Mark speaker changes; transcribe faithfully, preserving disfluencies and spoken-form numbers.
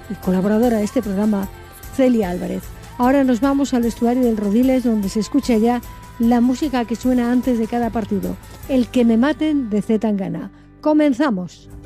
Speaker 1: y colaboradora de este programa, Celia Álvarez. Ahora nos vamos al vestuario del Rodiles, donde se escucha ya la música que suena antes de cada partido, El que me maten de C. Tangana. ¡Comenzamos!